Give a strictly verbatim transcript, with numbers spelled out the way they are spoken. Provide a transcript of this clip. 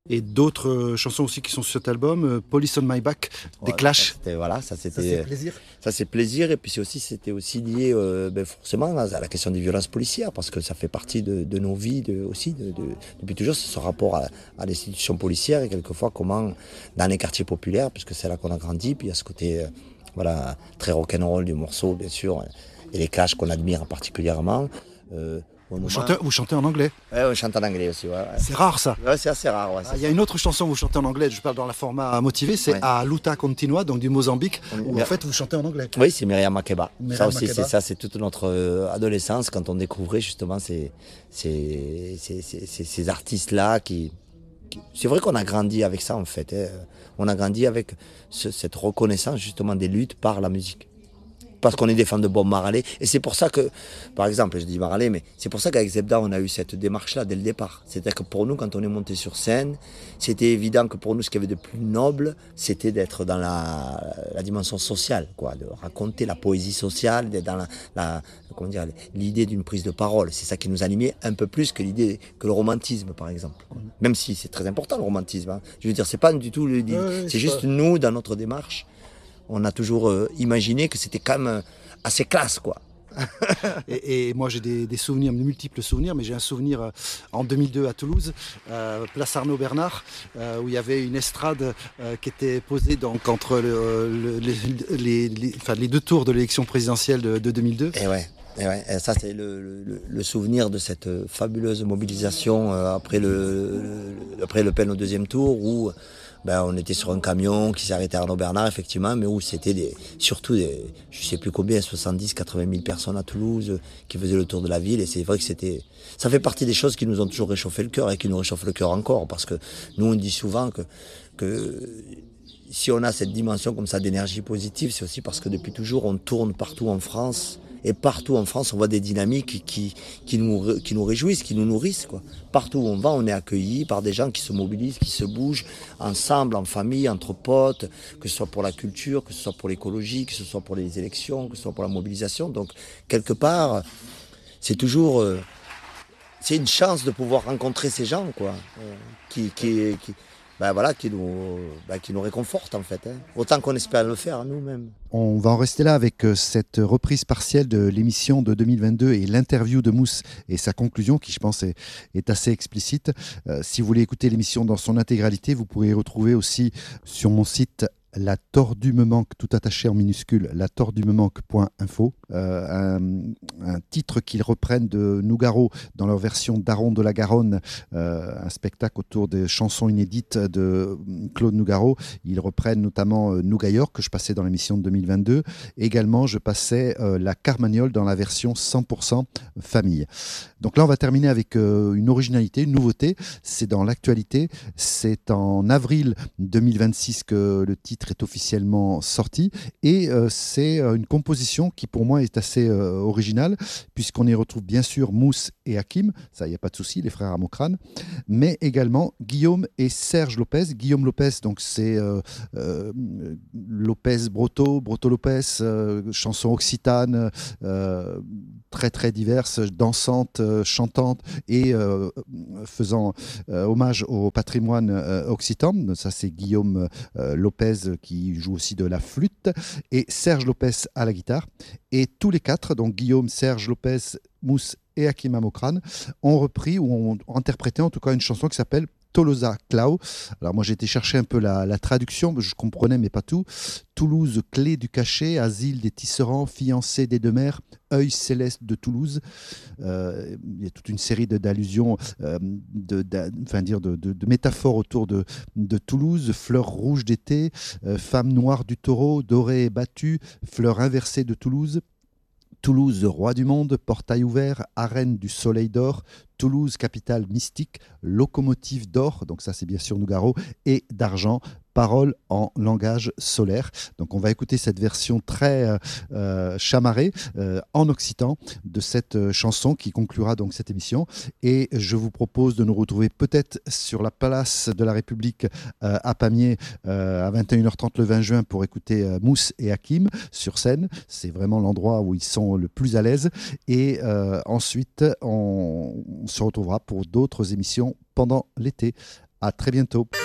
Et d'autres euh, chansons aussi qui sont sur cet album, euh, Police on My Back, des Voilà, ça, Clash. c'était, voilà, ça Ça, c'était, c'est plaisir. ça c'est plaisir et puis c'est aussi, c'était aussi lié euh, ben, forcément à la question des violences policières parce que ça fait partie de, de nos vies de, aussi de, de- depuis toujours ce rapport à, à l'institution policière et quelquefois comment dans les quartiers populaires puisque c'est là qu'on a grandi puis il y a ce côté euh, voilà très rock'n'roll du morceau bien sûr et les Clash qu'on admire particulièrement. Euh, au Vous moment, chantez, vous chantez en anglais. ouais, on chante en anglais aussi, ouais, ouais. C'est rare ça. Ouais, c'est assez rare, ouais, Ah, c'est il y a ça. une autre chanson où vous chantez en anglais, je parle dans le format motivé, c'est Ouais. A Luta Continua, donc du Mozambique, On- où en fait vous chantez en anglais. Oui, c'est Myriam Makeba. Myriam Ça aussi, Makeba. c'est ça, c'est toute notre euh, adolescence quand on découvrait justement ces, ces, ces, ces- ces- ces artistes-là qui, qui- C'est vrai qu'on a grandi avec ça en fait. Hein. On a grandi avec ce- cette reconnaissance justement des luttes par la musique. Parce qu'on est des fans de Bob Marley. Et c'est pour ça que, par exemple, je dis Marley, mais c'est pour ça qu'avec Zebda, on a eu cette démarche-là dès le départ. C'est-à-dire que pour nous, quand on est monté sur scène, c'était évident que pour nous, ce qu'il y avait de plus noble, c'était d'être dans la, la dimension sociale, quoi, de raconter la poésie sociale, d'être dans la, la- comment dire, l'idée d'une prise de parole. C'est ça qui nous animait un peu plus que l'idée, que le romantisme, par exemple. Même si c'est très important, le romantisme. Hein. Je veux dire, c'est pas du tout, le- Ouais, ouais, c'est c'est juste pas- nous, dans notre démarche, on a toujours euh, imaginé que c'était quand même euh, assez classe, quoi. Et, et moi j'ai des, des souvenirs, de multiples souvenirs, mais j'ai un souvenir euh, en deux mille deux à Toulouse, euh, place Arnaud Bernard, euh, où il y avait une estrade euh, qui était posée donc entre le- le- les, les- les- enfin, les deux tours de l'élection présidentielle de, de deux mille deux. Et ouais, et ouais, et ça c'est le, le- le souvenir de cette euh, fabuleuse mobilisation euh, après le, le- après Le Pen au deuxième tour où ben, on était sur un camion qui s'est arrêté à Arnaud Bernard effectivement, mais où c'était des, surtout des, je sais plus combien, soixante-dix, quatre-vingt mille personnes à Toulouse euh, qui faisaient le tour de la ville et c'est vrai que c'était, ça fait partie des choses qui nous ont toujours réchauffé le cœur et qui nous réchauffent le cœur encore parce que nous on dit souvent que, que si on a cette dimension comme ça d'énergie positive, c'est aussi parce que depuis toujours on tourne partout en France. Et partout en France, on voit des dynamiques qui, qui, nous, qui nous réjouissent, qui nous nourrissent, quoi. Partout où on va, on est accueilli par des gens qui se mobilisent, qui se bougent ensemble, en famille, entre potes, que ce soit pour la culture, que ce soit pour l'écologie, que ce soit pour les élections, que ce soit pour la mobilisation. Donc, quelque part, c'est toujours... euh, c'est une chance de pouvoir rencontrer ces gens, quoi, euh, qui, qui, qui, ben voilà, qui, nous, ben qui nous réconfortent, en fait. Hein. Autant qu'on espère le faire nous-mêmes. On va en rester là avec euh, cette reprise partielle de l'émission de deux mille vingt-deux et l'interview de Mousse et sa conclusion qui je pense est, est assez explicite. Euh, si vous voulez écouter l'émission dans son intégralité, vous pourrez retrouver aussi sur mon site La Tordue me manque, tout attaché en minuscule, la tordue me manque point info, euh, un, un titre qu'ils reprennent de Nougaro dans leur version d'Aron de la Garonne, euh, un spectacle autour des chansons inédites de Claude Nougaro. Ils reprennent notamment euh, Nougayor que je passais dans l'émission de deux mille vingt-deux. Également, je passais euh, la Carmagnole dans la version cent pour cent famille. Donc là, on va terminer avec euh, une originalité, une nouveauté. C'est dans l'actualité. C'est en avril deux mille vingt-six que le titre est officiellement sorti. Et euh, c'est euh, une composition qui, pour moi, est assez euh, originale, puisqu'on y retrouve bien sûr Mousse et Hakim. Ça, il n'y a pas de souci, les frères Amokrane. Mais également Guillaume et Serge Lopez. Guillaume Lopez, donc c'est euh, euh, Lopez Broto, Broto Lopez, euh, chanson occitane, euh, très très diverses, dansantes, euh, chantantes et euh, faisant euh, hommage au patrimoine euh, occitan. Ça c'est Guillaume euh, Lopez qui joue aussi de la flûte et Serge Lopez à la guitare. Et tous les quatre, donc Guillaume, Serge Lopez, Mousse et Hakim Amokrane, ont repris ou ont interprété en tout cas une chanson qui s'appelle Tolosa Clau. Alors moi j'ai été chercher un peu la, la traduction, je comprenais mais pas tout. Toulouse, clé du cachet, asile des tisserands, fiancé des deux mers, œil céleste de Toulouse. Euh, il y a toute une série de, d'allusions, euh, de, de, enfin, dire de, de, de métaphores autour de, de Toulouse. Fleur rouge d'été, euh, femme noire du taureau, dorée et battue, fleur inversée de Toulouse. Toulouse, roi du monde, portail ouvert, arène du soleil d'or, Toulouse, capitale mystique, locomotive d'or, donc ça c'est bien sûr Nougaro, et d'argent, paroles en langage solaire. Donc on va écouter cette version très euh, chamarrée euh, en occitan de cette euh, chanson qui conclura donc cette émission. Et je vous propose de nous retrouver peut-être sur la place de la République euh, à Pamiers euh, à vingt et une heures trente le vingt juin pour écouter euh, Mousse et Hakim sur scène. C'est vraiment l'endroit où ils sont le plus à l'aise. Et euh, ensuite, on, on se retrouvera pour d'autres émissions pendant l'été. À très bientôt.